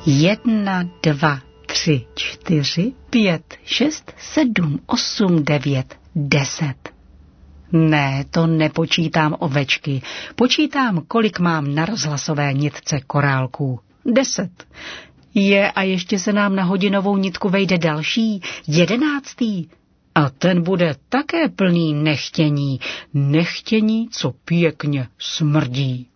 1, 2, 3, 4, 5, 6, 7, 8, 9, 10. Ne, to nepočítám ovečky. Počítám, kolik mám na rozhlasové nitce korálků. 10. A ještě se nám na hodinovou nitku vejde další, 11. A ten bude také plný nechtění. Nechtění, co pěkně smrdí.